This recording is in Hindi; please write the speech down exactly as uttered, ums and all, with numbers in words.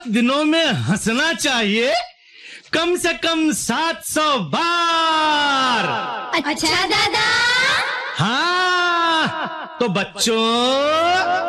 दिनों में हंसना चाहिए कम से कम सात सौ बार। अच्छा दादा। हाँ तो बच्चों